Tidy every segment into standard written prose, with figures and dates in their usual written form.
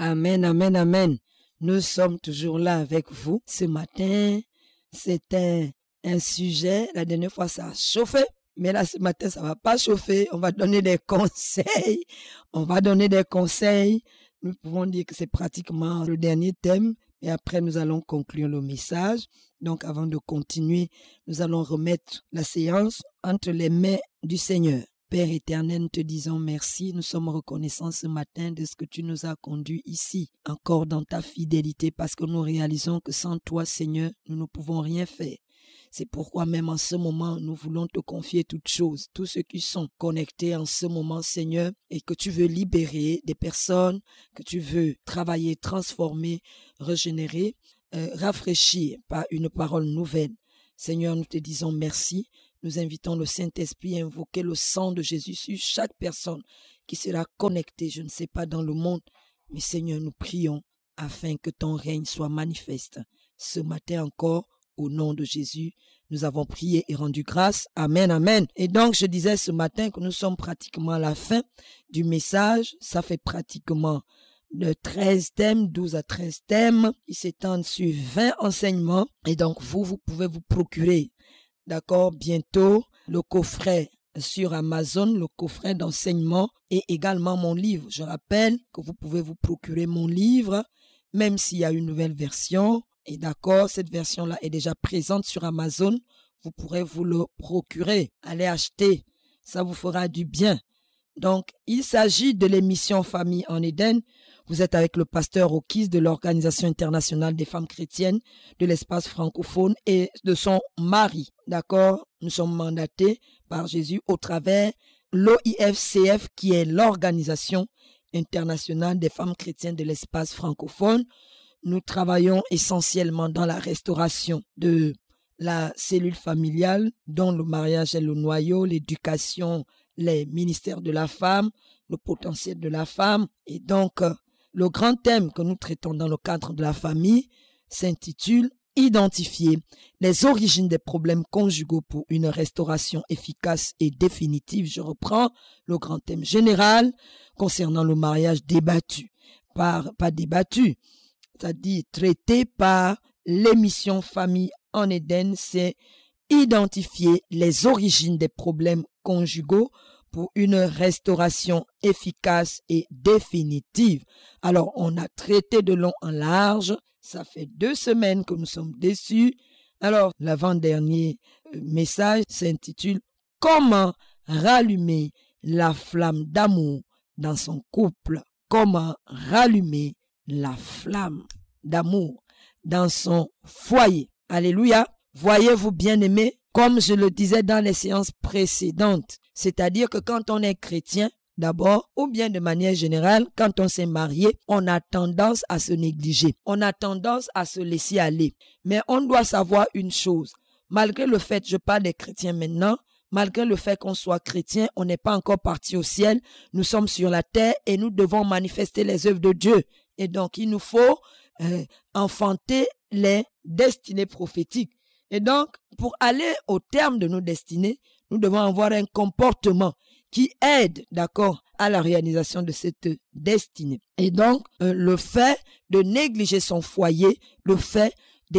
Amen, amen, amen. Nous sommes toujours là avec vous. Ce matin, c'était un sujet. La dernière fois, ça a chauffé. Mais là, ce matin, ça va pas chauffer. On va donner des conseils. Nous pouvons dire que c'est pratiquement le dernier thème. Et après, nous allons conclure le message. Donc, avant de continuer, nous allons remettre la séance entre les mains du Seigneur. Père éternel, nous te disons merci. Nous sommes reconnaissants ce matin de ce que tu nous as conduits ici, encore dans ta fidélité, parce que nous réalisons que sans toi, Seigneur, nous ne pouvons rien faire. C'est pourquoi même en ce moment, nous voulons te confier toutes choses, tous ceux qui sont connectés en ce moment, Seigneur, et que tu veux libérer des personnes, que tu veux travailler, transformer, régénérer, rafraîchir par une parole nouvelle. Seigneur, nous te disons merci. Nous invitons le Saint-Esprit à invoquer le sang de Jésus sur chaque personne qui sera connectée, je ne sais pas, dans le monde. Mais Seigneur, nous prions afin que ton règne soit manifeste. Ce matin encore, au nom de Jésus, nous avons prié et rendu grâce. Amen, amen. Et donc, je disais ce matin que nous sommes pratiquement à la fin du message. Ça fait pratiquement de 13 thèmes, 12 à 13 thèmes. Ils s'étendent sur 20 enseignements. Et donc, vous pouvez vous procurer, d'accord, bientôt, le coffret sur Amazon, le coffret d'enseignement et également mon livre. Je rappelle que vous pouvez vous procurer mon livre, même s'il y a une nouvelle version. Et d'accord, cette version-là est déjà présente sur Amazon. Vous pourrez vous le procurer. Allez acheter. Ça vous fera du bien. Donc, il s'agit de l'émission Famille en Éden. Vous êtes avec le pasteur Okis de l'Organisation internationale des femmes chrétiennes de l'espace francophone et de son mari. D'accord? Nous sommes mandatés par Jésus au travers l'OIFCF qui est l'Organisation internationale des femmes chrétiennes de l'espace francophone. Nous travaillons essentiellement dans la restauration de la cellule familiale, dont le mariage est le noyau, l'éducation, les ministères de la femme, le potentiel de la femme. Et donc, le grand thème que nous traitons dans le cadre de la famille s'intitule « Identifier les origines des problèmes conjugaux pour une restauration efficace et définitive ». Je reprends le grand thème général concernant le mariage débattu, pas débattu, c'est-à-dire traité par l'émission Famille en Éden, c'est identifier les origines des problèmes conjugaux pour une restauration efficace et définitive. Alors, on a traité de long en large. Ça fait 2 semaines que nous sommes dessus. Alors, l'avant-dernier message s'intitule « Comment rallumer la flamme d'amour dans son couple ?» Comment rallumer la flamme d'amour dans son foyer. Alléluia. Voyez-vous, bien-aimés, comme je le disais dans les séances précédentes, c'est-à-dire que quand on est chrétien, d'abord, ou bien de manière générale, quand on s'est marié, on a tendance à se négliger. On a tendance à se laisser aller. Mais on doit savoir une chose. Malgré le fait, je parle des chrétiens maintenant, malgré le fait qu'on soit chrétien, on n'est pas encore parti au ciel. Nous sommes sur la terre et nous devons manifester les œuvres de Dieu. Et donc, il nous faut enfanter les destinées prophétiques. Et donc, pour aller au terme de nos destinées, nous devons avoir un comportement qui aide, d'accord, à la réalisation de cette destinée. Et donc, le fait de négliger son foyer, le fait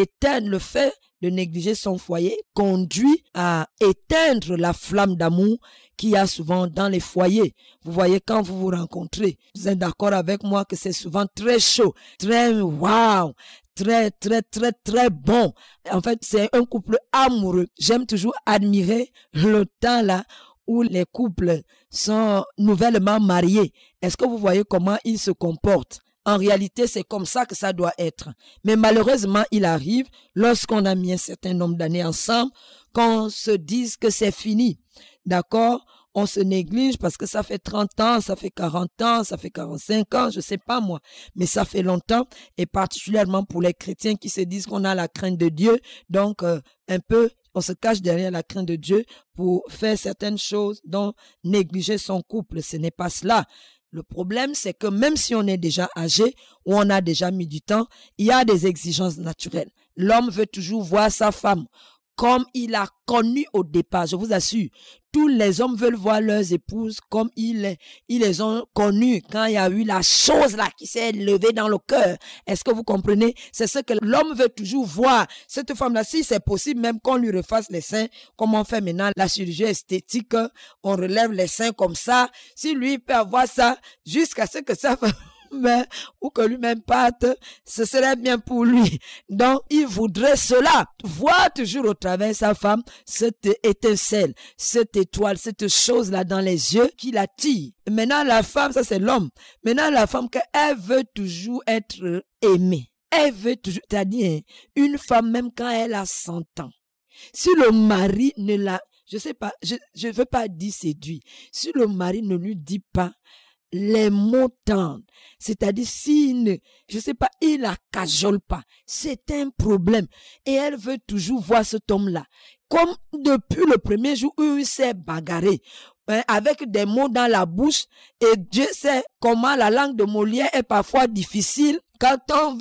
de négliger son foyer conduit à éteindre la flamme d'amour qu'il y a souvent dans les foyers. Vous voyez, quand vous vous rencontrez, vous êtes d'accord avec moi que c'est souvent très chaud, très wow, très bon. En fait, c'est un couple amoureux. J'aime toujours admirer le temps là où les couples sont nouvellement mariés. Est-ce que vous voyez comment ils se comportent? En réalité, c'est comme ça que ça doit être. Mais malheureusement, il arrive, lorsqu'on a mis un certain nombre d'années ensemble, qu'on se dise que c'est fini. D'accord? On se néglige parce que ça fait 30 ans, ça fait 40 ans, ça fait 45 ans, je sais pas moi. Mais ça fait longtemps, et particulièrement pour les chrétiens qui se disent qu'on a la crainte de Dieu. Donc, un peu, on se cache derrière la crainte de Dieu pour faire certaines choses, dont négliger son couple. Ce n'est pas cela. Le problème, c'est que même si on est déjà âgé ou on a déjà mis du temps, il y a des exigences naturelles. L'homme veut toujours voir sa femme comme il a connu au départ. Je vous assure, tous les hommes veulent voir leurs épouses comme ils les ont connues quand il y a eu la chose là qui s'est levée dans le cœur. Est-ce que vous comprenez? C'est ce que l'homme veut toujours voir. Cette femme-là, si c'est possible, même qu'on lui refasse les seins, comme on fait maintenant la chirurgie esthétique, on relève les seins comme ça. Si lui peut avoir ça, jusqu'à ce que ça ou que lui-même parte, ce serait bien pour lui. Donc, il voudrait cela, voir toujours au travers sa femme cette étincelle, cette étoile, cette chose-là dans les yeux qui l'attire. Maintenant, la femme, ça c'est l'homme. Maintenant, la femme, elle veut toujours être aimée. Elle veut toujours, c'est-à-dire, une femme, même quand elle a 100 ans, si le mari ne la, je sais pas, je veux pas dire séduit, si le mari ne lui dit pas les mots tendres, c'est-à-dire s'il ne, je sais pas, il la cajole pas, c'est un problème. Et elle veut toujours voir cet homme-là. Comme depuis le premier jour où il s'est bagarré, avec des mots dans la bouche, et Dieu sait comment la langue de Molière est parfois difficile. Quand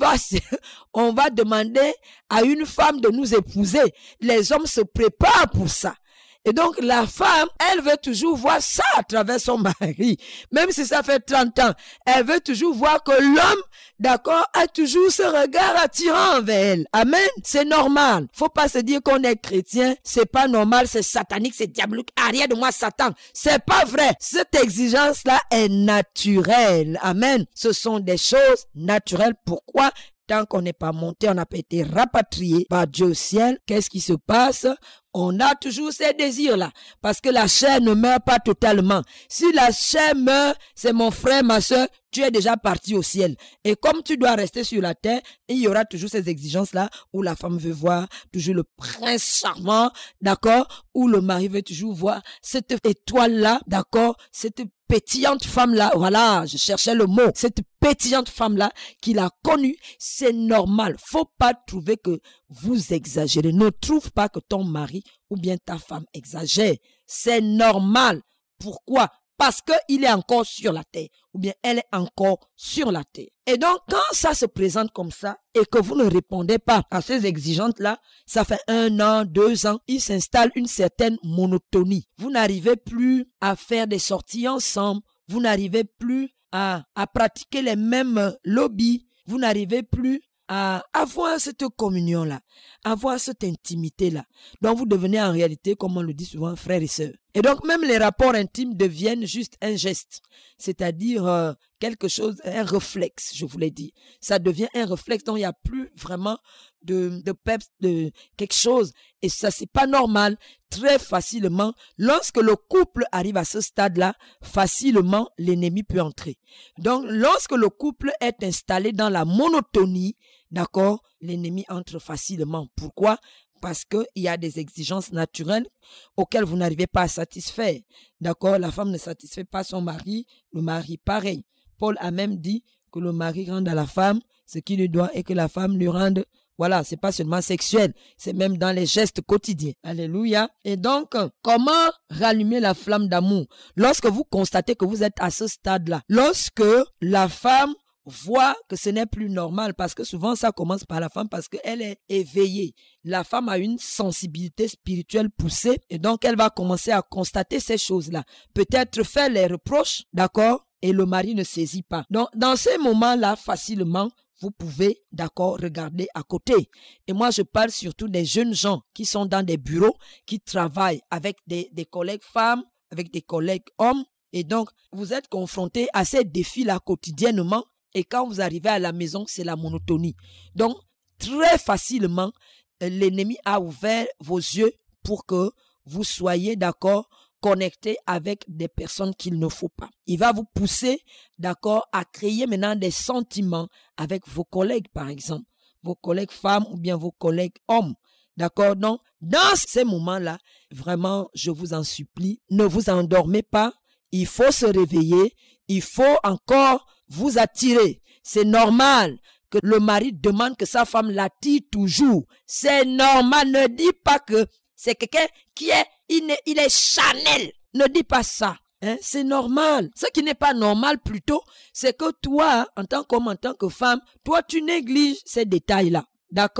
on va demander à une femme de nous épouser, les hommes se préparent pour ça. Et donc, la femme, elle veut toujours voir ça à travers son mari. Même si ça fait 30 ans, elle veut toujours voir que l'homme, d'accord, a toujours ce regard attirant envers elle. Amen. C'est normal. Faut pas se dire qu'on est chrétien. C'est pas normal, c'est satanique, c'est diabolique. Arrière de moi, Satan. C'est pas vrai. Cette exigence-là est naturelle. Amen. Ce sont des choses naturelles. Pourquoi? Tant qu'on n'est pas monté, on n'a pas été rapatrié par Dieu au ciel, qu'est-ce qui se passe? On a toujours ces désirs-là, parce que la chair ne meurt pas totalement. Si la chair meurt, c'est mon frère, ma soeur, tu es déjà parti au ciel. Et comme tu dois rester sur la terre, il y aura toujours ces exigences-là, où la femme veut voir toujours le prince charmant, d'accord? Où le mari veut toujours voir cette étoile-là, d'accord? Cette pétillante femme-là, voilà, je cherchais le mot, cette pétillante femme-là qu'il a connue, c'est normal. Faut pas trouver que vous exagérez. Ne trouve pas que ton mari ou bien ta femme exagère. C'est normal. Pourquoi? Parce qu'il est encore sur la terre ou bien elle est encore sur la terre. Et donc, quand ça se présente comme ça et que vous ne répondez pas à ces exigences-là, ça fait 1 an, 2 ans, il s'installe une certaine monotonie. Vous n'arrivez plus à faire des sorties ensemble. Vous n'arrivez plus à pratiquer les mêmes lobbies. Vous n'arrivez plus à avoir cette communion-là, avoir cette intimité-là. Donc, vous devenez en réalité, comme on le dit souvent, frères et sœurs. Et donc, même les rapports intimes deviennent juste un geste, c'est-à-dire quelque chose, un réflexe, je vous l'ai dit. Ça devient un réflexe, donc il n'y a plus vraiment de peps, de quelque chose. Et ça, c'est pas normal. Très facilement, lorsque le couple arrive à ce stade-là, facilement, l'ennemi peut entrer. Donc, lorsque le couple est installé dans la monotonie, d'accord, l'ennemi entre facilement. Pourquoi? Parce qu'il y a des exigences naturelles auxquelles vous n'arrivez pas à satisfaire. D'accord? La femme ne satisfait pas son mari, le mari pareil. Paul a même dit que le mari rende à la femme ce qu'il lui doit et que la femme lui rende. Voilà, c'est pas seulement sexuel, c'est même dans les gestes quotidiens. Alléluia. Et donc, comment rallumer la flamme d'amour? Lorsque vous constatez que vous êtes à ce stade-là, lorsque la femme voit que ce n'est plus normal, parce que souvent ça commence par la femme parce qu'elle est éveillée. La femme a une sensibilité spirituelle poussée et donc elle va commencer à constater ces choses-là. Peut-être faire les reproches, d'accord, et le mari ne saisit pas. Donc dans ces moments-là, facilement, vous pouvez, d'accord, regarder à côté. Et moi, je parle surtout des jeunes gens qui sont dans des bureaux, qui travaillent avec des collègues femmes, avec des collègues hommes. Et donc, vous êtes confrontés à ces défis-là quotidiennement. Et quand vous arrivez à la maison, c'est la monotonie. Donc, très facilement, l'ennemi a ouvert vos yeux pour que vous soyez, d'accord, connectés avec des personnes qu'il ne faut pas. Il va vous pousser, d'accord, à créer maintenant des sentiments avec vos collègues, par exemple, vos collègues femmes ou bien vos collègues hommes. D'accord? Donc, dans ces moments-là, vraiment, je vous en supplie, ne vous endormez pas. Il faut se réveiller. Il faut encore vous attirer. C'est normal que le mari demande que sa femme l'attire toujours. C'est normal. Ne dis pas que c'est quelqu'un qui est, il est Chanel. Ne dis pas ça. Hein? C'est normal. Ce qui n'est pas normal plutôt, c'est que toi, en tant qu'homme, en tant que femme, toi, tu négliges ces détails-là. D'accord?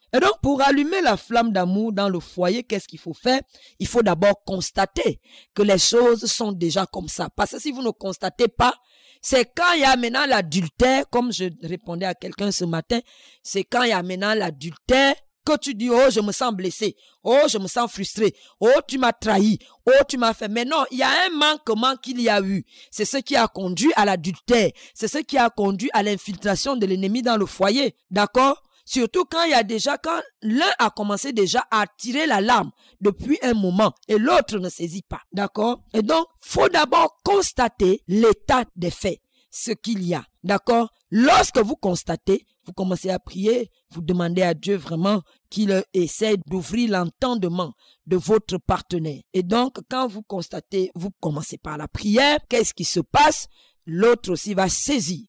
Et donc, pour allumer la flamme d'amour dans le foyer, qu'est-ce qu'il faut faire? Il faut d'abord constater que les choses sont déjà comme ça. Parce que si vous ne constatez pas, c'est quand il y a maintenant l'adultère, comme je répondais à quelqu'un ce matin, c'est quand il y a maintenant l'adultère que tu dis, oh, je me sens blessé, oh, je me sens frustré, oh, tu m'as trahi, oh, tu m'as fait. Mais non, il y a un manquement qu'il y a eu. C'est ce qui a conduit à l'adultère. C'est ce qui a conduit à l'infiltration de l'ennemi dans le foyer. D'accord? Surtout quand l'un a commencé déjà à tirer la larme depuis un moment et l'autre ne saisit pas. D'accord? Et donc, faut d'abord constater l'état des faits, ce qu'il y a. D'accord? Lorsque vous constatez, vous commencez à prier, vous demandez à Dieu vraiment qu'il essaie d'ouvrir l'entendement de votre partenaire. Et donc, quand vous constatez, vous commencez par la prière, qu'est-ce qui se passe? L'autre aussi va saisir.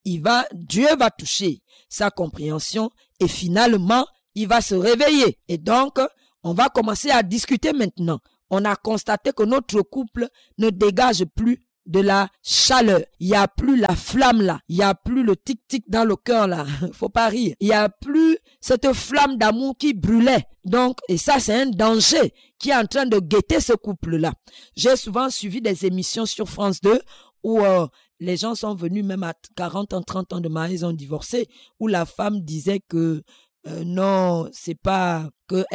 Dieu va toucher sa compréhension et finalement, il va se réveiller. Et donc, on va commencer à discuter maintenant. On a constaté que notre couple ne dégage plus de la chaleur. Il n'y a plus la flamme là. Il n'y a plus le tic-tic dans le cœur là. Faut pas rire. Il n'y a plus cette flamme d'amour qui brûlait. Donc, et ça, c'est un danger qui est en train de guetter ce couple là. J'ai souvent suivi des émissions sur France 2 où les gens sont venus même à 40 ans, 30 ans de mariage, ils ont divorcé, où la femme disait que non, c'est pas que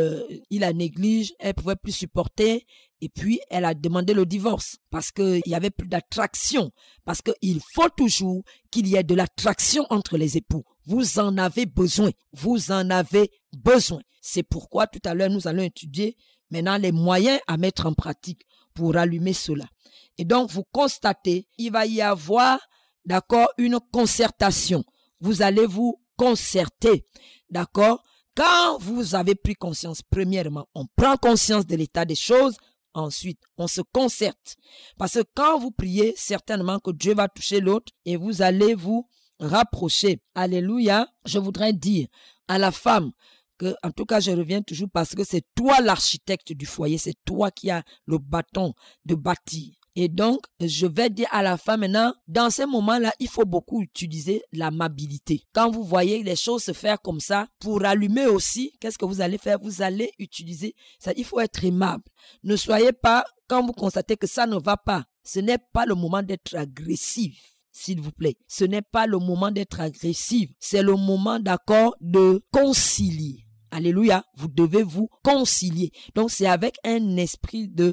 il la néglige, elle pouvait plus supporter, et puis elle a demandé le divorce parce que il y avait plus d'attraction, parce que il faut toujours qu'il y ait de l'attraction entre les époux. Vous en avez besoin, vous en avez besoin. C'est pourquoi tout à l'heure nous allons étudier maintenant les moyens à mettre en pratique pour allumer cela. Et donc, vous constatez, il va y avoir, d'accord, une concertation. Vous allez vous concerter, d'accord? Quand vous avez pris conscience, premièrement, on prend conscience de l'état des choses, ensuite, on se concerte. Parce que quand vous priez, certainement que Dieu va toucher l'autre et vous allez vous rapprocher. Alléluia. Je voudrais dire à la femme, en tout cas, je reviens toujours parce que c'est toi l'architecte du foyer, c'est toi qui as le bâton de bâtir. Et donc, je vais dire à la femme maintenant, dans ces moments-là, il faut beaucoup utiliser l'amabilité. Quand vous voyez les choses se faire comme ça, pour allumer aussi, qu'est-ce que vous allez faire? Vous allez utiliser ça. Il faut être aimable. Ne soyez pas, quand vous constatez que ça ne va pas, ce n'est pas le moment d'être agressif. S'il vous plaît, ce n'est pas le moment d'être agressif. C'est le moment, d'accord, de concilier. Alléluia, vous devez vous concilier. Donc, c'est avec un esprit de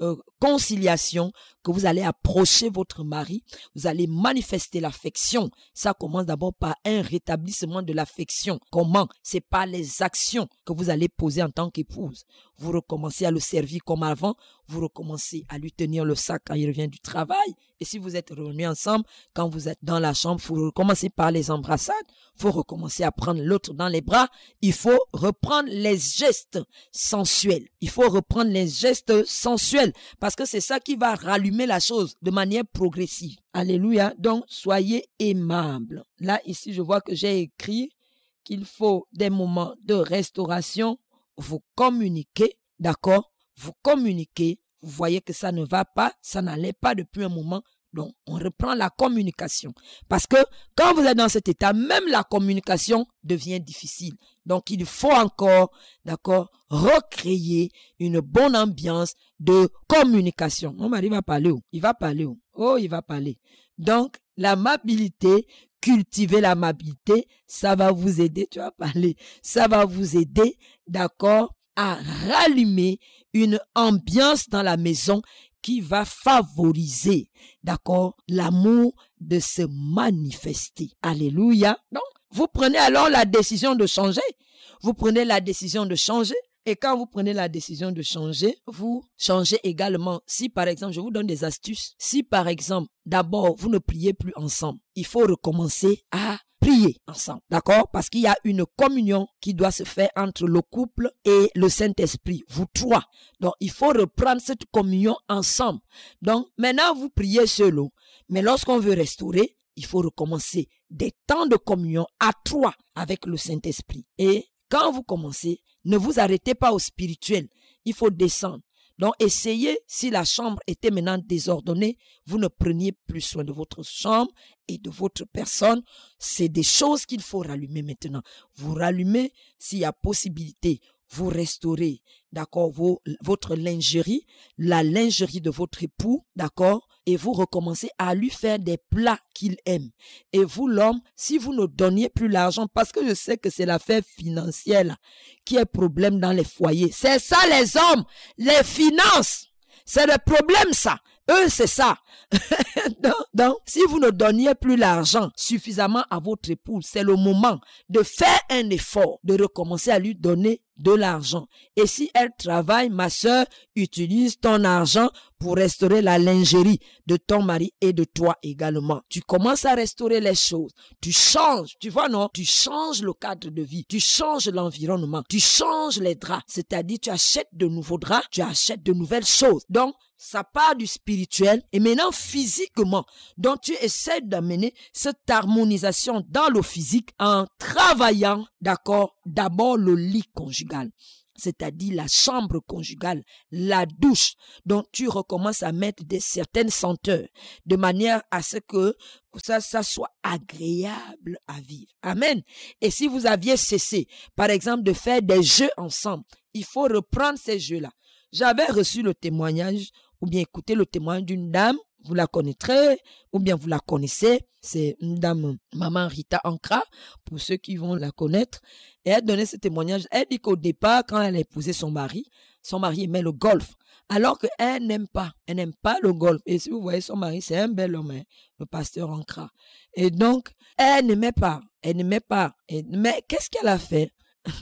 conciliation que vous allez approcher votre mari, vous allez manifester l'affection. Ça commence d'abord par un rétablissement de l'affection. Comment? C'est par les actions que vous allez poser en tant qu'épouse. Vous recommencez à le servir comme avant, vous recommencez à lui tenir le sac quand il revient du travail. Et si vous êtes revenus ensemble, quand vous êtes dans la chambre, vous recommencez par les embrassades, il faut recommencer à prendre l'autre dans les bras, il faut reprendre les gestes sensuels. Il faut reprendre les gestes sensuels parce que c'est ça qui va rallumer la chose de manière progressive. Alléluia. Donc, soyez aimables. Là, ici, je vois que j'ai écrit qu'il faut des moments de restauration. Vous communiquez, d'accord? Vous communiquez. Vous voyez que ça ne va pas, ça n'allait pas depuis un moment. Donc, on reprend la communication. Parce que quand vous êtes dans cet état, même la communication devient difficile. Donc, il faut encore, d'accord, recréer une bonne ambiance de communication. Mon mari va parler où? Il va parler où? Oh, il va parler. Donc, l'amabilité, cultiver l'amabilité, ça va vous aider, tu vas parler, ça va vous aider, d'accord, à rallumer une ambiance dans la maison qui va favoriser, d'accord, l'amour de se manifester. Alléluia. Donc, vous prenez alors la décision de changer. Vous prenez la décision de changer. Et quand vous prenez la décision de changer, vous changez également. Si par exemple, je vous donne des astuces. Si par exemple, d'abord, vous ne priez plus ensemble, il faut recommencer à prier ensemble, d'accord? Parce qu'il y a une communion qui doit se faire entre le couple et le Saint-Esprit, vous trois. Donc, il faut reprendre cette communion ensemble. Donc, maintenant, vous priez seul, mais lorsqu'on veut restaurer, il faut recommencer des temps de communion à trois avec le Saint-Esprit. Et quand vous commencez, ne vous arrêtez pas au spirituel, il faut descendre. Donc, essayez, si la chambre était maintenant désordonnée, vous ne preniez plus soin de votre chambre et de votre personne. C'est des choses qu'il faut rallumer maintenant. Vous rallumez s'il y a possibilité. Vous restaurez, d'accord, votre lingerie, la lingerie de votre époux, d'accord, et vous recommencez à lui faire des plats qu'il aime. Et vous, l'homme, si vous ne donniez plus l'argent, parce que je sais que c'est l'affaire financière là, qui est problème dans les foyers. C'est ça les hommes, les finances. C'est le problème ça. Eux, c'est ça. donc, si vous ne donniez plus l'argent suffisamment à votre épouse, c'est le moment de faire un effort, de recommencer à lui donner de l'argent. Et si elle travaille, ma sœur, utilise ton argent pour restaurer la lingerie de ton mari et de toi également. Tu commences à restaurer les choses. Tu changes, tu vois non? Tu changes le cadre de vie. Tu changes l'environnement. Tu changes les draps. C'est-à-dire, tu achètes de nouveaux draps. Tu achètes de nouvelles choses. Donc, ça part du spirituel et maintenant physiquement. Donc, tu essaies d'amener cette harmonisation dans le physique en travaillant, d'accord, d'abord le lit conjugal. C'est-à-dire la chambre conjugale, la douche. Donc, tu recommences à mettre certaines senteurs de manière à ce que ça soit agréable à vivre. Amen. Et si vous aviez cessé, par exemple, de faire des jeux ensemble, il faut reprendre ces jeux-là. J'avais reçu le témoignage ou bien écouté le témoignage d'une dame, vous la connaîtrez, ou bien vous la connaissez, c'est une dame, maman Rita Ankra, pour ceux qui vont la connaître, et elle donnait ce témoignage. Elle dit qu'au départ, quand elle a épousé son mari aimait le golf, alors qu'elle n'aime pas le golf. Et si vous voyez son mari, c'est un bel homme, hein, le pasteur Ankra. Et donc, elle n'aimait pas. Mais qu'est-ce qu'elle a fait?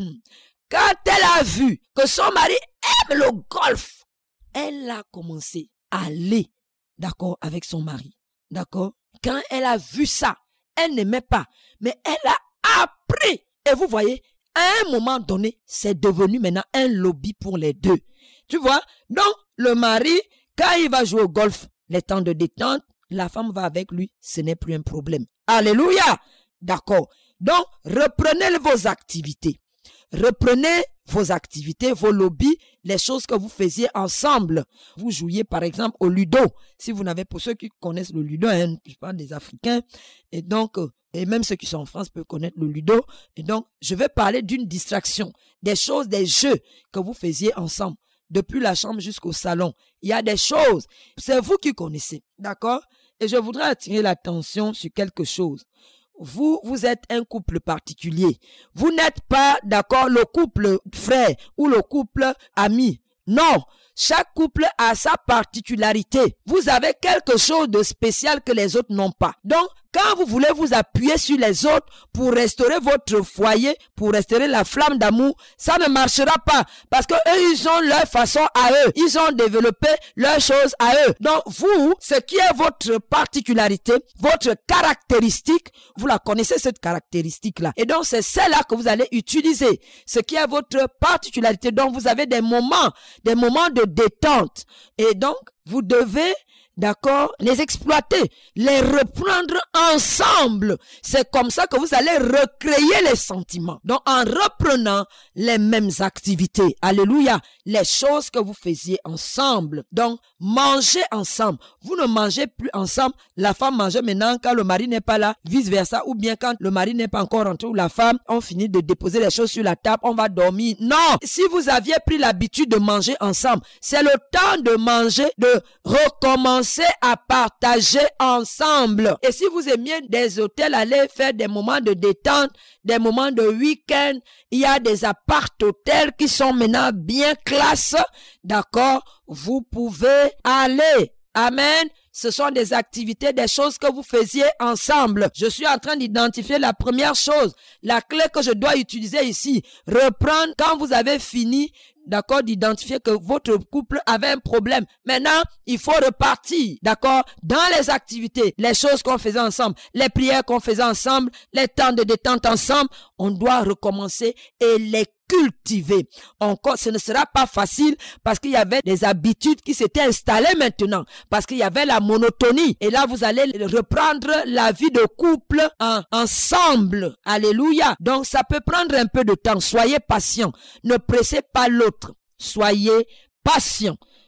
Quand elle a vu que son mari aime le golf, elle a commencé à aller, d'accord, avec son mari, d'accord. Quand elle a vu ça, elle n'aimait pas, mais elle a appris. Et vous voyez, à un moment donné, c'est devenu maintenant un lobby pour les deux. Tu vois, donc le mari, quand il va jouer au golf, les temps de détente, la femme va avec lui, ce n'est plus un problème. Alléluia, d'accord. Donc, reprenez vos activités. Reprenez vos activités, vos lobbies, les choses que vous faisiez ensemble. Vous jouiez par exemple au ludo. Si vous n'avez, pour ceux qui connaissent le ludo, hein, je parle des Africains, et donc, et même ceux qui sont en France peuvent connaître le ludo. Et donc, je vais parler d'une distraction, des choses, des jeux que vous faisiez ensemble, depuis la chambre jusqu'au salon. Il y a des choses, c'est vous qui connaissez, d'accord? Et je voudrais attirer l'attention sur quelque chose. Vous êtes un couple particulier. Vous n'êtes pas, d'accord, le couple frère ou le couple ami. Non, chaque couple a sa particularité. Vous avez quelque chose de spécial que les autres n'ont pas. Donc, quand vous voulez vous appuyer sur les autres pour restaurer votre foyer, pour restaurer la flamme d'amour, ça ne marchera pas. Parce que eux, ils ont leur façon à eux. Ils ont développé leurs choses à eux. Donc, vous, ce qui est votre particularité, votre caractéristique, vous la connaissez cette caractéristique-là. Et donc, c'est celle-là que vous allez utiliser. Ce qui est votre particularité. Donc, vous avez des moments de détente. Et donc, vous devez, d'accord, les exploiter, les reprendre ensemble. C'est comme ça que vous allez recréer les sentiments. Donc, en reprenant les mêmes activités, alléluia, les choses que vous faisiez ensemble. Donc, mangez ensemble. Vous ne mangez plus ensemble. La femme mange maintenant quand le mari n'est pas là, vice versa, ou bien quand le mari n'est pas encore rentré, ou la femme, on finit de déposer les choses sur la table, on va dormir. Non! Si vous aviez pris l'habitude de manger ensemble, c'est le temps de manger, de recommencer à partager ensemble. Et si vous aimiez des hôtels, allez faire des moments de détente, des moments de week-end. Il y a des appart-hôtels qui sont maintenant bien classe. D'accord? Vous pouvez aller. Amen. Ce sont des activités, des choses que vous faisiez ensemble. Je suis en train d'identifier la première chose, la clé que je dois utiliser ici. Reprendre quand vous avez fini, d'accord, d'identifier que votre couple avait un problème. Maintenant, il faut repartir, d'accord, dans les activités, les choses qu'on faisait ensemble, les prières qu'on faisait ensemble, les temps de détente ensemble. On doit recommencer et les cultiver. Encore, ce ne sera pas facile parce qu'il y avait des habitudes qui s'étaient installées maintenant, parce qu'il y avait la monotonie. Et là, vous allez reprendre la vie de couple ensemble. Alléluia. Donc, ça peut prendre un peu de temps. Soyez patient. Ne pressez pas l'autre. Soyez patient.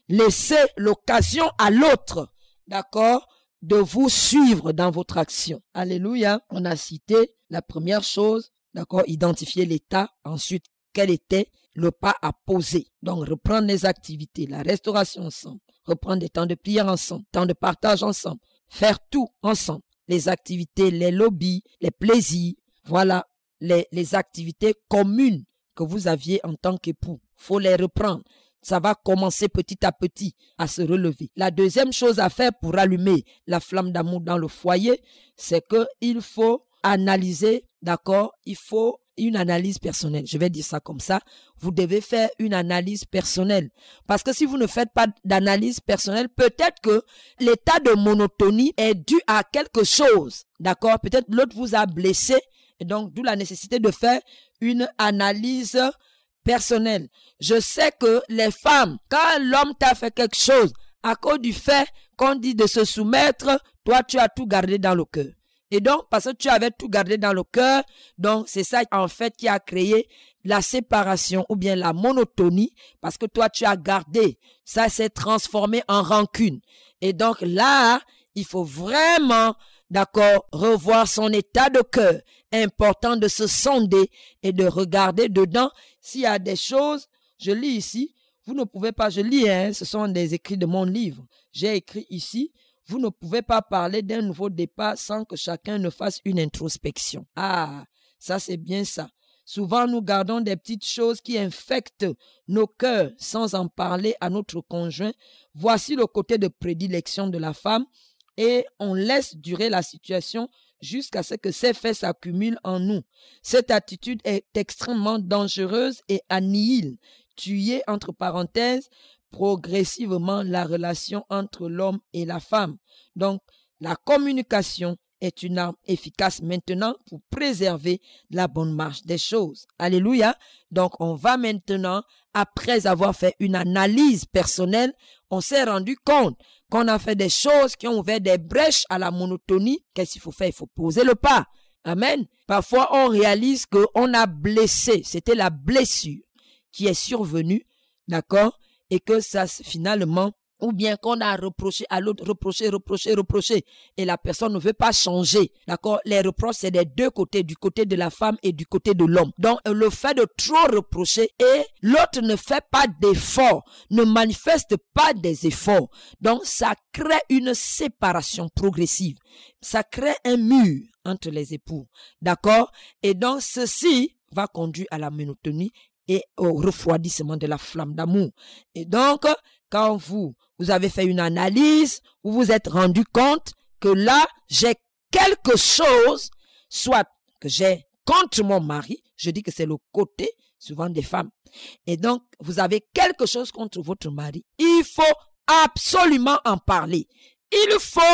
laissez l'occasion à l'autre, d'accord, de vous suivre dans votre action. Alléluia. On a cité la première chose, d'accord, identifier l'état. Ensuite, quel était le pas à poser. Donc, reprendre les activités, la restauration ensemble, reprendre des temps de prière ensemble, temps de partage ensemble, faire tout ensemble. Les activités, les lobbies, les plaisirs, voilà, les activités communes que vous aviez en tant qu'époux. Faut les reprendre. Ça va commencer petit à petit à se relever. La deuxième chose à faire pour allumer la flamme d'amour dans le foyer, c'est qu'il faut analyser, d'accord, il faut une analyse personnelle. Je vais dire ça comme ça. Vous devez faire une analyse personnelle. Parce que si vous ne faites pas d'analyse personnelle, peut-être que l'état de monotonie est dû à quelque chose. D'accord? Peut-être l'autre vous a blessé. Et donc, d'où la nécessité de faire une analyse personnelle. Je sais que les femmes, quand l'homme t'a fait quelque chose, à cause du fait qu'on dit de se soumettre, toi, tu as tout gardé dans le cœur. Et donc, parce que tu avais tout gardé dans le cœur, donc c'est ça en fait qui a créé la séparation ou bien la monotonie, parce que toi tu as gardé, ça s'est transformé en rancune. Et donc là, il faut vraiment, d'accord, revoir son état de cœur. Important de se sonder et de regarder dedans s'il y a des choses. Je lis ici, vous ne pouvez pas, je lis, ce sont des écrits de mon livre. J'ai écrit ici. Vous ne pouvez pas parler d'un nouveau départ sans que chacun ne fasse une introspection. Ah, ça c'est bien ça. Souvent, nous gardons des petites choses qui infectent nos cœurs sans en parler à notre conjoint. Voici le côté de prédilection de la femme et on laisse durer la situation jusqu'à ce que ces faits s'accumulent en nous. Cette attitude est extrêmement dangereuse et annihile, tuer, entre parenthèses, progressivement la relation entre l'homme et la femme. Donc, la communication est une arme efficace maintenant pour préserver la bonne marche des choses. Alléluia. Donc, on va maintenant, après avoir fait une analyse personnelle, on s'est rendu compte qu'on a fait des choses qui ont ouvert des brèches à la monotonie. Qu'est-ce qu'il faut faire? Il faut poser le pas. Amen. Parfois, on réalise qu'on a blessé. C'était la blessure qui est survenue. D'accord? Et que ça, finalement, ou bien qu'on a reproché à l'autre, reproché, et la personne ne veut pas changer. D'accord? Les reproches, c'est des deux côtés, du côté de la femme et du côté de l'homme. Donc, le fait de trop reprocher et l'autre ne fait pas d'efforts, ne manifeste pas des efforts. Donc, ça crée une séparation progressive. Ça crée un mur entre les époux. D'accord? Et donc, ceci va conduire à la monotonie et au refroidissement de la flamme d'amour. Et donc, quand vous avez fait une analyse, vous vous êtes rendu compte que là, j'ai quelque chose, soit que j'ai contre mon mari, je dis que c'est le côté souvent des femmes. Et donc, vous avez quelque chose contre votre mari, il faut absolument en parler. Il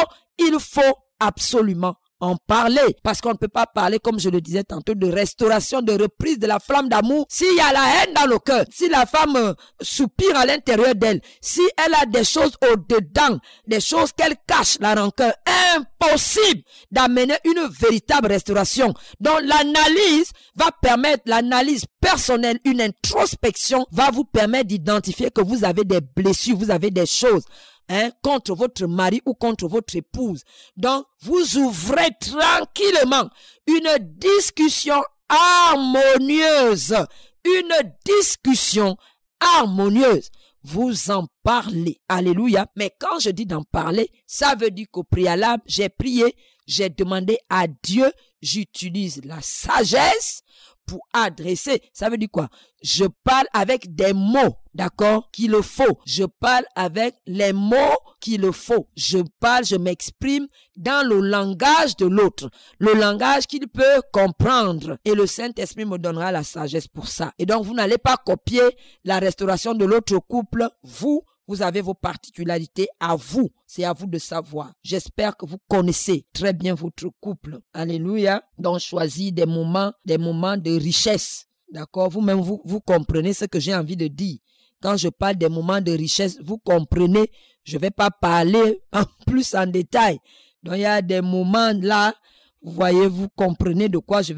faut absolument en parler, parce qu'on ne peut pas parler, comme je le disais tantôt, de restauration, de reprise de la flamme d'amour s'il y a la haine dans le cœur, si la femme soupire à l'intérieur d'elle, si elle a des choses au-dedans, des choses qu'elle cache, la rancœur, impossible d'amener une véritable restauration. Donc l'analyse va permettre, l'analyse personnelle, une introspection va vous permettre d'identifier que vous avez des blessures, vous avez des choses contre votre mari ou contre votre épouse. Donc, vous ouvrez tranquillement une discussion harmonieuse. Une discussion harmonieuse. Vous en parlez. Alléluia. Mais quand je dis d'en parler, ça veut dire qu'au préalable, j'ai prié, j'ai demandé à Dieu, j'utilise la sagesse pour adresser. Ça veut dire quoi? Je parle avec des mots, d'accord, qu'il le faut. Je parle avec les mots qu'il le faut. Je m'exprime dans le langage de l'autre. Le langage qu'il peut comprendre. Et le Saint-Esprit me donnera la sagesse pour ça. Et donc, vous n'allez pas copier la restauration de l'autre couple. Vous avez vos particularités à vous. C'est à vous de savoir. J'espère que vous connaissez très bien votre couple. Alléluia. Donc, choisis des moments de richesse. D'accord? Vous-même, vous comprenez ce que j'ai envie de dire. Quand je parle des moments de richesse, vous comprenez. Je ne vais pas parler plus en détail. Donc, il y a des moments là, vous voyez, vous comprenez de quoi je vais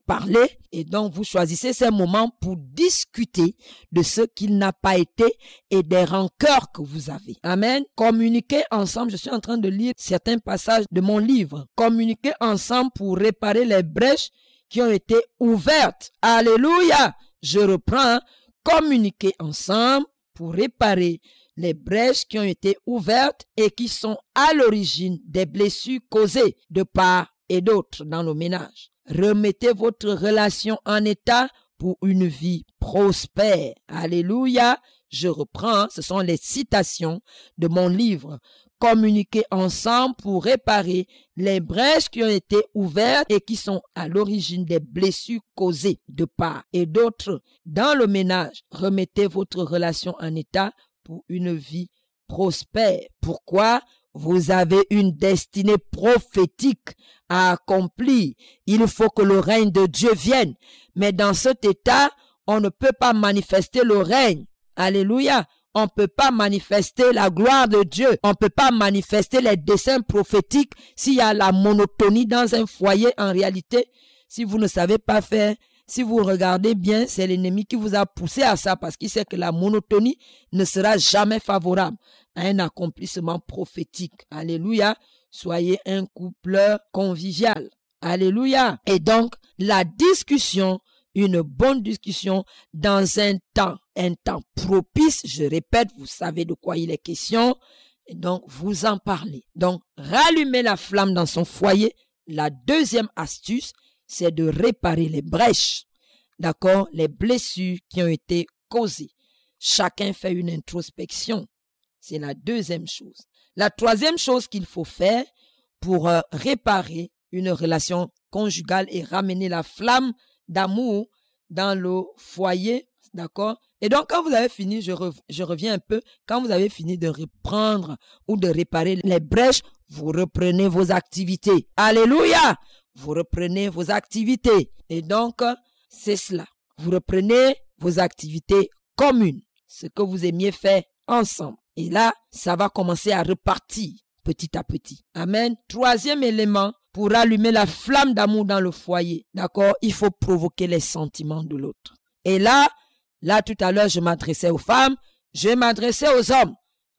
parler. Et donc, vous choisissez ces moments pour discuter de ce qu'il n'a pas été et des rancœurs que vous avez. Amen. Communiquez ensemble. Je suis en train de lire certains passages de mon livre. Communiquez ensemble pour réparer les brèches qui ont été ouvertes. Alléluia. Je reprends. Communiquez ensemble pour réparer les brèches qui ont été ouvertes et qui sont à l'origine des blessures causées de part et d'autre dans le ménage. Remettez votre relation en état pour une vie prospère. Alléluia. Je reprends, ce sont les citations de mon livre. Communiquez ensemble pour réparer les brèches qui ont été ouvertes et qui sont à l'origine des blessures causées de part et d'autre dans le ménage. Remettez votre relation en état pour une vie prospère. Pourquoi? Vous avez une destinée prophétique à accomplir. Il faut que le règne de Dieu vienne. Mais dans cet état, on ne peut pas manifester le règne. Alléluia. On ne peut pas manifester la gloire de Dieu. On ne peut pas manifester les desseins prophétiques s'il y a la monotonie dans un foyer. En réalité, si vous ne savez pas faire, si vous regardez bien, c'est l'ennemi qui vous a poussé à ça parce qu'il sait que la monotonie ne sera jamais favorable à un accomplissement prophétique. Alléluia. Soyez un couple convivial. Alléluia. Et donc, la discussion, une bonne discussion dans un temps propice, je répète, vous savez de quoi il est question, et donc vous en parlez. Donc, rallumer la flamme dans son foyer. La deuxième astuce, c'est de réparer les brèches, d'accord, les blessures qui ont été causées. Chacun fait une introspection. C'est la deuxième chose. La troisième chose qu'il faut faire pour réparer une relation conjugale et ramener la flamme d'amour dans le foyer, d'accord? Et donc, quand vous avez fini, je reviens un peu, quand vous avez fini de reprendre ou de réparer les brèches, vous reprenez vos activités. Alléluia! Vous reprenez vos activités. Et donc, c'est cela. Vous reprenez vos activités communes, ce que vous aimiez faire ensemble. Et là, ça va commencer à repartir petit à petit. Amen. Troisième élément, pour allumer la flamme d'amour dans le foyer, d'accord, il faut provoquer les sentiments de l'autre. Et là, tout à l'heure, je m'adressais aux femmes, je vais m'adresser aux hommes.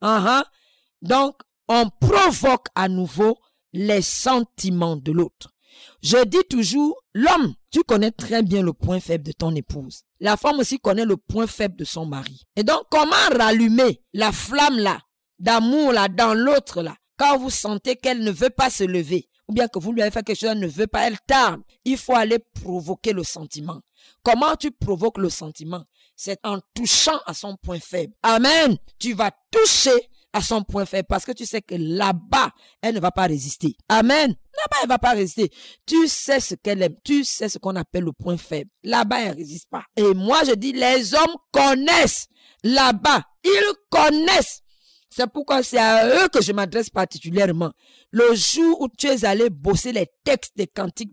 Donc, on provoque à nouveau les sentiments de l'autre. Je dis toujours, l'homme, tu connais très bien le point faible de ton épouse. La femme aussi connaît le point faible de son mari. Et donc, comment rallumer la flamme là, d'amour là, dans l'autre là, quand vous sentez qu'elle ne veut pas se lever, ou bien que vous lui avez fait quelque chose, elle ne veut pas, elle tarde. Il faut aller provoquer le sentiment. Comment tu provoques le sentiment? C'est en touchant à son point faible. Amen. Tu vas toucher à son point faible parce que tu sais que là-bas, elle ne va pas résister. Amen. Là-bas, elle ne va pas résister. Tu sais ce qu'elle aime. Tu sais ce qu'on appelle le point faible. Là-bas, elle ne résiste pas. Et moi, je dis, les hommes connaissent. Là-bas, ils connaissent. C'est pourquoi c'est à eux que je m'adresse particulièrement. Le jour où tu es allé bosser les textes des cantiques,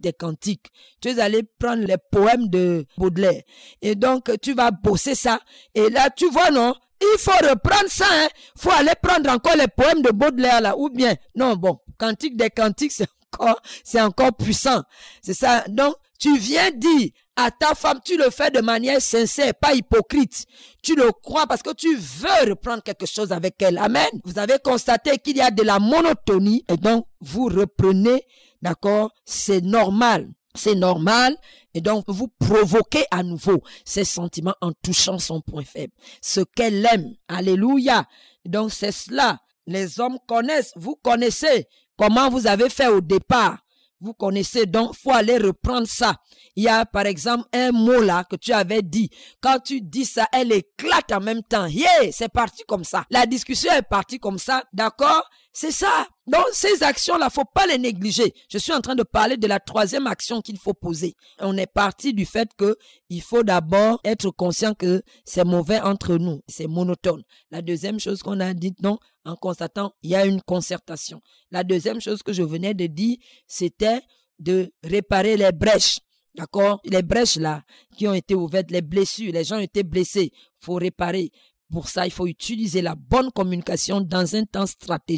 tu es allé prendre les poèmes de Baudelaire. Et donc, tu vas bosser ça. Et là, tu vois, non? Il faut reprendre ça, hein. Il faut aller prendre encore les poèmes de Baudelaire, là. Ou bien, non, bon, cantique des cantiques, c'est encore puissant. C'est ça. Donc, tu viens dire à ta femme, tu le fais de manière sincère, pas hypocrite. Tu le crois parce que tu veux reprendre quelque chose avec elle. Amen. Vous avez constaté qu'il y a de la monotonie et donc vous reprenez, d'accord? C'est normal. C'est normal. Et donc, vous provoquez à nouveau ces sentiments en touchant son point faible. Ce qu'elle aime. Alléluia. Donc, c'est cela. Les hommes connaissent. Vous connaissez comment vous avez fait au départ. Vous connaissez, donc il faut aller reprendre ça. Il y a par exemple un mot là que tu avais dit. Quand tu dis ça, elle éclate en même temps. Yeah, c'est parti comme ça. La discussion est partie comme ça, d'accord? C'est ça. Donc ces actions-là, faut pas les négliger. Je suis en train de parler de la troisième action qu'il faut poser. On est parti du fait que il faut d'abord être conscient que c'est mauvais entre nous. C'est monotone. La deuxième chose qu'on a dit, non, en constatant, il y a une concertation. La deuxième chose que je venais de dire, c'était de réparer les brèches. D'accord? Les brèches là, qui ont été ouvertes, les blessures, les gens ont été blessés. Faut réparer. Pour ça, il faut utiliser la bonne communication dans un temps stratégique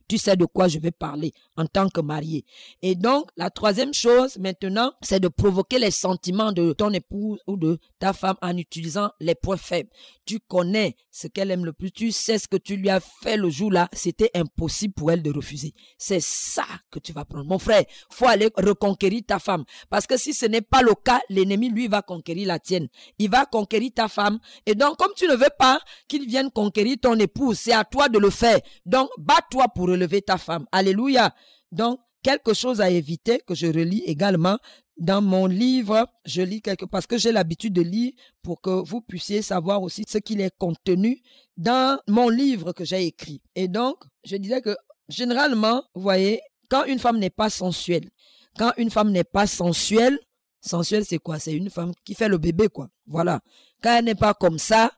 Tu sais de quoi je vais parler en tant que marié. Et donc, la troisième chose maintenant, c'est de provoquer les sentiments de ton épouse ou de ta femme en utilisant les points faibles. Tu connais ce qu'elle aime le plus, tu sais ce que tu lui as fait le jour-là, c'était impossible pour elle de refuser. C'est ça que tu vas prendre. Mon frère, faut aller reconquérir ta femme. Parce que si ce n'est pas le cas, l'ennemi, lui, va conquérir la tienne. Il va conquérir ta femme. Et donc, comme tu ne veux pas qu'il vienne conquérir ton épouse, c'est à toi de le faire. Donc, bats-toi pour relever ta femme. Alléluia. Donc, quelque chose à éviter que je relis également dans mon livre. Je lis parce que j'ai l'habitude de lire pour que vous puissiez savoir aussi ce qu'il est contenu dans mon livre que j'ai écrit. Et donc, je disais que généralement, vous voyez, quand une femme n'est pas sensuelle, sensuelle c'est quoi? C'est une femme qui fait le bébé, quoi. Voilà. Quand elle n'est pas comme ça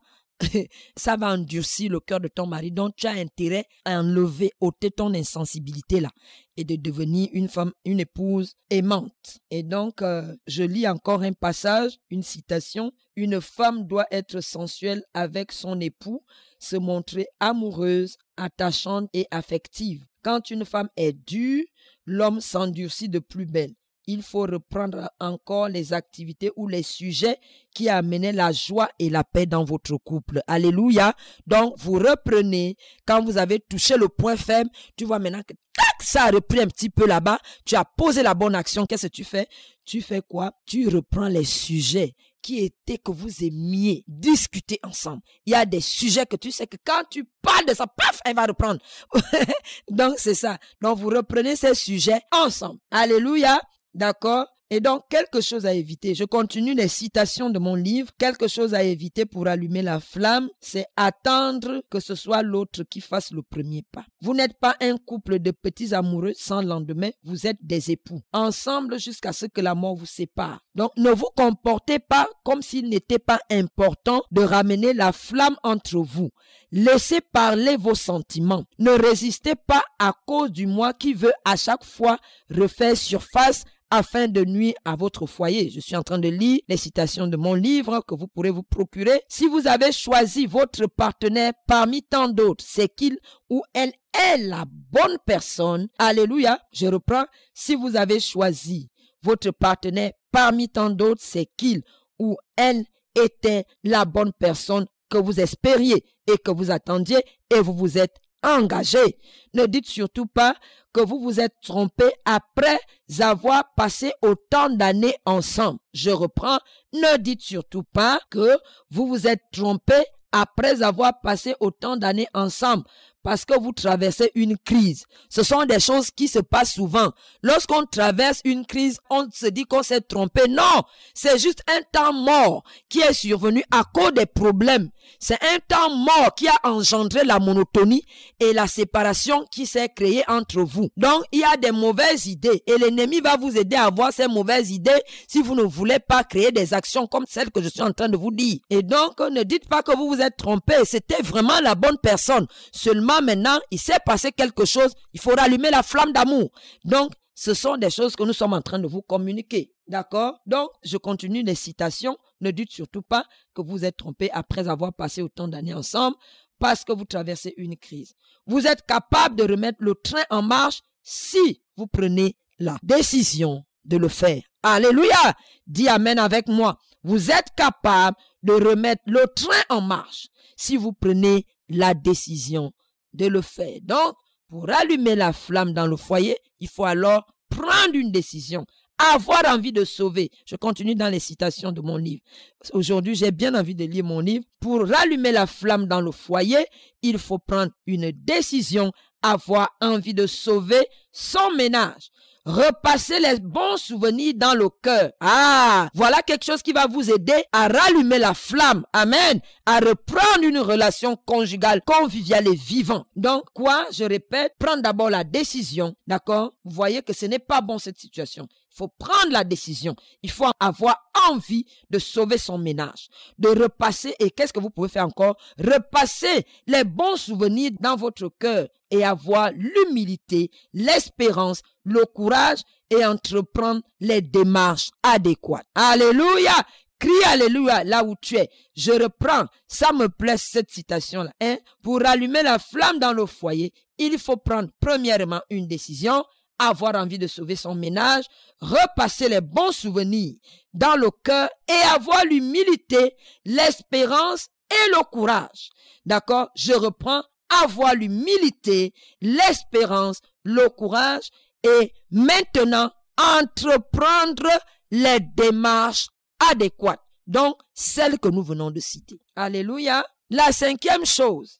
va endurcir le cœur de ton mari. Donc, tu as intérêt à enlever, ôter ton insensibilité là et de devenir une femme, une épouse aimante. Et donc, je lis encore un passage, une citation. Une femme doit être sensuelle avec son époux, se montrer amoureuse, attachante et affective. Quand une femme est dure, l'homme s'endurcit de plus belle. Il faut reprendre encore les activités ou les sujets qui amenaient la joie et la paix dans votre couple. Alléluia. Donc, vous reprenez. Quand vous avez touché le point faible, tu vois maintenant que tac, ça a repris un petit peu là-bas. Tu as posé la bonne action. Qu'est-ce que tu fais? Tu fais quoi? Tu reprends les sujets qui étaient que vous aimiez discuter ensemble. Il y a des sujets que tu sais que quand tu parles de ça, paf, elle va reprendre. Donc, c'est ça. Donc, vous reprenez ces sujets ensemble. Alléluia. D'accord? Et donc, quelque chose à éviter. Je continue les citations de mon livre. Quelque chose à éviter pour allumer la flamme, c'est attendre que ce soit l'autre qui fasse le premier pas. Vous n'êtes pas un couple de petits amoureux sans lendemain. Vous êtes des époux. Ensemble jusqu'à ce que la mort vous sépare. Donc, ne vous comportez pas comme s'il n'était pas important de ramener la flamme entre vous. Laissez parler vos sentiments. Ne résistez pas à cause du moi qui veut à chaque fois refaire surface afin de nuire à votre foyer. Je suis en train de lire les citations de mon livre que vous pourrez vous procurer. Si vous avez choisi votre partenaire parmi tant d'autres, c'est qu'il ou elle est la bonne personne. Alléluia. Je reprends. Si vous avez choisi votre partenaire parmi tant d'autres, c'est qu'il ou elle était la bonne personne que vous espériez et que vous attendiez et vous vous êtes engagé. Ne dites surtout pas que vous vous êtes trompé après avoir passé autant d'années ensemble. Je reprends. Ne dites surtout pas que vous vous êtes trompé après avoir passé autant d'années ensemble parce que vous traversez une crise. Ce sont des choses qui se passent souvent. Lorsqu'on traverse une crise, on se dit qu'on s'est trompé. Non, c'est juste un temps mort qui est survenu à cause des problèmes. C'est un temps mort qui a engendré la monotonie et la séparation qui s'est créée entre vous. Donc, il y a des mauvaises idées et l'ennemi va vous aider à avoir ces mauvaises idées si vous ne voulez pas créer des actions comme celles que je suis en train de vous dire. Et donc, ne dites pas que vous vous êtes trompé. C'était vraiment la bonne personne. Seulement, maintenant, il s'est passé quelque chose, il faut rallumer la flamme d'amour. Donc, ce sont des choses que nous sommes en train de vous communiquer. D'accord? Donc, je continue les citations. Ne dites surtout pas que vous êtes trompé après avoir passé autant d'années ensemble parce que vous traversez une crise. Vous êtes capable de remettre le train en marche si vous prenez la décision de le faire. Alléluia! Dis amen avec moi. Vous êtes capable de remettre le train en marche si vous prenez la décision de le faire. Donc, pour allumer la flamme dans le foyer, il faut alors prendre une décision, avoir envie de sauver. Je continue dans les citations de mon livre. Aujourd'hui, j'ai bien envie de lire mon livre. Pour rallumer la flamme dans le foyer, il faut prendre une décision, avoir envie de sauver son ménage. Repasser les bons souvenirs dans le cœur. Ah, voilà quelque chose qui va vous aider à rallumer la flamme. Amen. À reprendre une relation conjugale, conviviale et vivante. Donc, quoi? Je répète, prendre d'abord la décision. D'accord? Vous voyez que ce n'est pas bon cette situation. Il faut prendre la décision. Il faut avoir envie de sauver son ménage. De repasser. Et qu'est-ce que vous pouvez faire encore? Repasser les bons souvenirs dans votre cœur et avoir l'humilité, l'espérance, le courage et entreprendre les démarches adéquates. Alléluia! Crie alléluia là où tu es. Je reprends. Ça me plaît cette citation-là. Pour allumer la flamme dans le foyer, il faut prendre premièrement une décision, avoir envie de sauver son ménage, repasser les bons souvenirs dans le cœur et avoir l'humilité, l'espérance et le courage. D'accord? Je reprends. Avoir l'humilité, l'espérance, le courage et maintenant entreprendre les démarches adéquates. Donc, celles que nous venons de citer. Alléluia. La cinquième chose.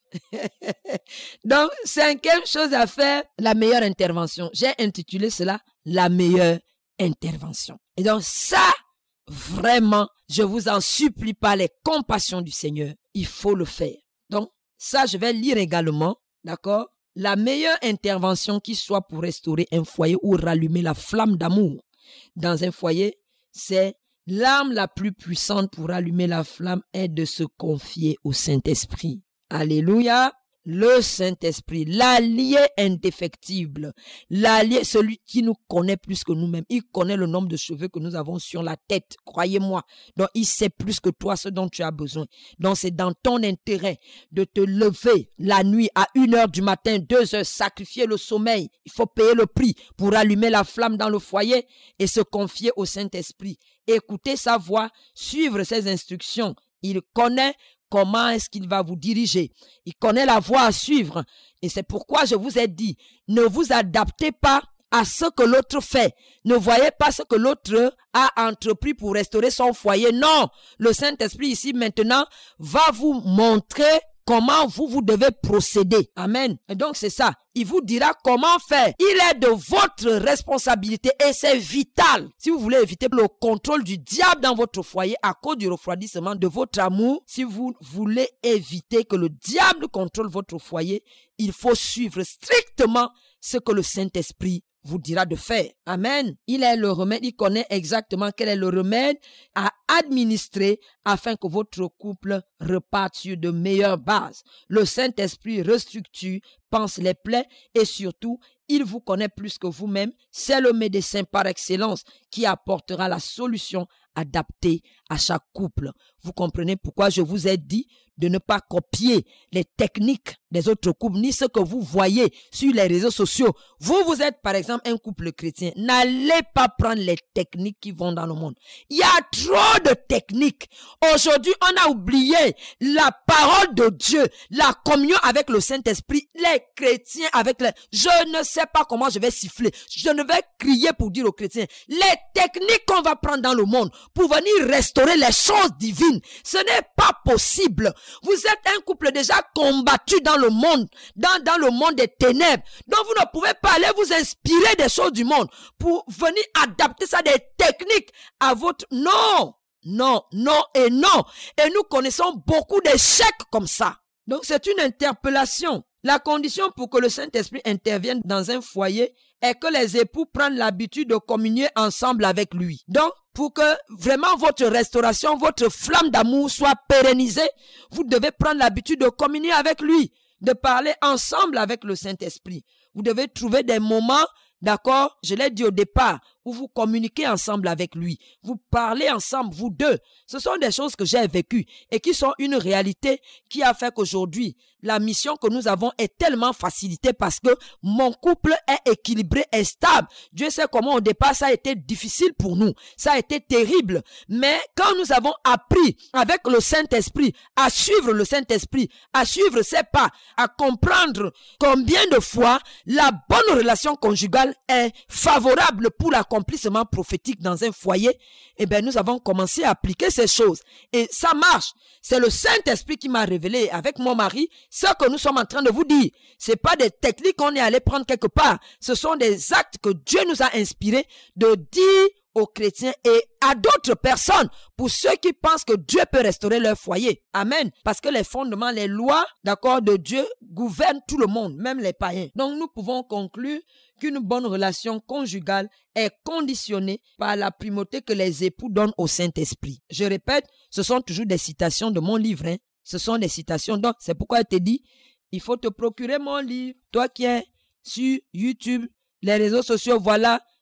Donc, cinquième chose à faire, la meilleure intervention. J'ai intitulé cela la meilleure intervention. Et donc, ça, vraiment, je vous en supplie par les compassions du Seigneur, il faut le faire. Donc, ça, je vais lire également, d'accord? La meilleure intervention qui soit pour restaurer un foyer ou rallumer la flamme d'amour dans un foyer, c'est l'arme la plus puissante pour allumer la flamme est de se confier au Saint-Esprit. Alléluia. Le Saint-Esprit, l'allié indéfectible, l'allié, celui qui nous connaît plus que nous-mêmes. Il connaît le nombre de cheveux que nous avons sur la tête, croyez-moi. Donc, il sait plus que toi ce dont tu as besoin. Donc, c'est dans ton intérêt de te lever la nuit à 1h du matin, 2h, sacrifier le sommeil. Il faut payer le prix pour allumer la flamme dans le foyer et se confier au Saint-Esprit. Écouter sa voix, suivre ses instructions. Il connaît comment est-ce qu'il va vous diriger. Il connaît la voie à suivre. Et c'est pourquoi je vous ai dit, ne vous adaptez pas à ce que l'autre fait. Ne voyez pas ce que l'autre a entrepris pour restaurer son foyer. Non, le Saint-Esprit ici maintenant va vous montrer comment vous devez procéder. Amen. Et donc c'est ça. Il vous dira comment faire. Il est de votre responsabilité et c'est vital. Si vous voulez éviter le contrôle du diable dans votre foyer à cause du refroidissement de votre amour, si vous voulez éviter que le diable contrôle votre foyer, il faut suivre strictement ce que le Saint-Esprit vous dira de faire. Amen. Il est le remède. Il connaît exactement quel est le remède à administrer afin que votre couple reparte sur de meilleures bases. Le Saint-Esprit restructure, pense les plaies et surtout, il vous connaît plus que vous-même. C'est le médecin par excellence qui apportera la solution adaptée à chaque couple. Vous comprenez pourquoi je vous ai dit de ne pas copier les techniques des autres couples, ni ce que vous voyez sur les réseaux sociaux. Vous êtes par exemple un couple chrétien. N'allez pas prendre les techniques qui vont dans le monde. Il y a trop de techniques. Aujourd'hui, on a oublié la parole de Dieu, la communion avec le Saint-Esprit, les chrétiens avec les... Je ne sais pas comment je vais siffler. Je ne vais crier pour dire aux chrétiens, les techniques qu'on va prendre dans le monde pour venir restaurer les choses divines, ce n'est pas possible. Vous êtes un couple déjà combattu dans le monde, dans le monde des ténèbres. Donc vous ne pouvez pas aller vous inspirer des choses du monde pour venir adapter ça des techniques à votre... Non, non, non et non. Et nous connaissons beaucoup d'échecs comme ça. Donc c'est une interpellation. La condition pour que le Saint-Esprit intervienne dans un foyer est que les époux prennent l'habitude de communier ensemble avec lui. Donc, pour que vraiment votre restauration, votre flamme d'amour soit pérennisée, vous devez prendre l'habitude de communier avec lui, de parler ensemble avec le Saint-Esprit. Vous devez trouver des moments, d'accord, je l'ai dit au départ, où vous communiquez ensemble avec lui. Vous parlez ensemble, vous deux. Ce sont des choses que j'ai vécues et qui sont une réalité qui a fait qu'aujourd'hui, la mission que nous avons est tellement facilitée parce que mon couple est équilibré et stable. Dieu sait comment au départ ça a été difficile pour nous. Ça a été terrible. Mais quand nous avons appris avec le Saint-Esprit à suivre le Saint-Esprit, à suivre ses pas, à comprendre combien de fois la bonne relation conjugale est favorable pour l'accomplissement prophétique dans un foyer, eh bien, nous avons commencé à appliquer ces choses. Et ça marche. C'est le Saint-Esprit qui m'a révélé avec mon mari ce que nous sommes en train de vous dire. C'est pas des techniques qu'on est allé prendre quelque part. Ce sont des actes que Dieu nous a inspirés de dire aux chrétiens et à d'autres personnes, pour ceux qui pensent que Dieu peut restaurer leur foyer. Amen. Parce que les fondements, les lois, d'accord, de Dieu gouvernent tout le monde, même les païens. Donc nous pouvons conclure qu'une bonne relation conjugale est conditionnée par la primauté que les époux donnent au Saint-Esprit. Je répète, ce sont toujours des citations de mon livre. Ce sont des citations. Donc c'est pourquoi je te dis, il faut te procurer mon livre. Toi qui es sur YouTube, les réseaux sociaux, voilà.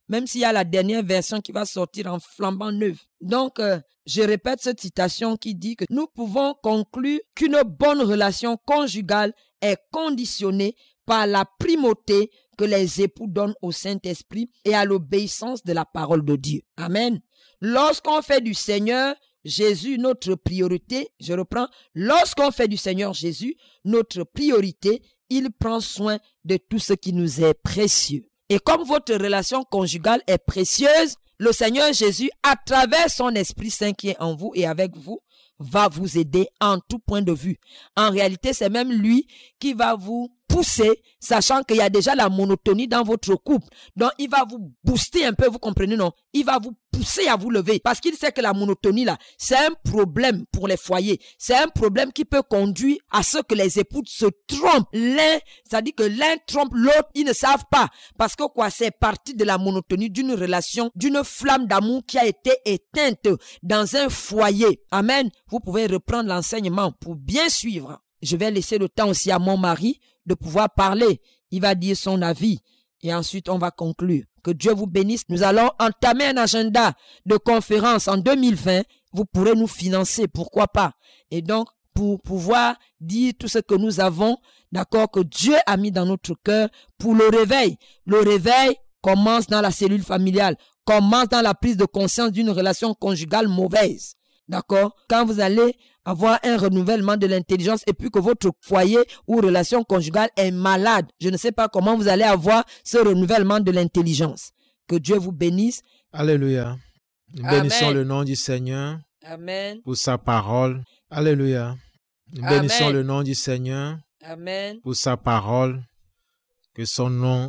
même s'il y a la dernière version qui va sortir en flambant neuve. Donc, je répète cette citation qui dit que nous pouvons conclure qu'une bonne relation conjugale est conditionnée par la primauté que les époux donnent au Saint-Esprit et à l'obéissance de la parole de Dieu. Amen. Lorsqu'on fait du Seigneur Jésus notre priorité, je reprends, lorsqu'on fait du Seigneur Jésus notre priorité, il prend soin de tout ce qui nous est précieux. Et comme votre relation conjugale est précieuse, le Seigneur Jésus, à travers son Esprit Saint qui est en vous et avec vous, va vous aider en tout point de vue. En réalité, c'est même lui qui va vous pousser, sachant qu'il y a déjà la monotonie dans votre couple. Donc, il va vous booster un peu, vous comprenez, non? Il va vous pousser à vous lever parce qu'il sait que la monotonie, là, c'est un problème pour les foyers. C'est un problème qui peut conduire à ce que les époux se trompent. C'est-à-dire que l'un trompe l'autre, ils ne savent pas. Parce que quoi, c'est parti de la monotonie d'une relation, d'une flamme d'amour qui a été éteinte dans un foyer. Amen. Vous pouvez reprendre l'enseignement pour bien suivre. Je vais laisser le temps aussi à mon mari de pouvoir parler. Il va dire son avis et ensuite on va conclure. Que Dieu vous bénisse. Nous allons entamer un agenda de conférence en 2020. Vous pourrez nous financer, pourquoi pas. Et donc, pour pouvoir dire tout ce que nous avons, d'accord, que Dieu a mis dans notre cœur pour le réveil. Le réveil commence dans la cellule familiale, commence dans la prise de conscience d'une relation conjugale mauvaise. D'accord? Quand vous allez avoir un renouvellement de l'intelligence et puis que votre foyer ou relation conjugale est malade, je ne sais pas comment vous allez avoir ce renouvellement de l'intelligence. Que Dieu vous bénisse. Alléluia. Nous bénissons le nom du Seigneur. Amen. Pour sa parole. Alléluia. Nous bénissons le nom du Seigneur. Amen. Pour sa parole. Que son nom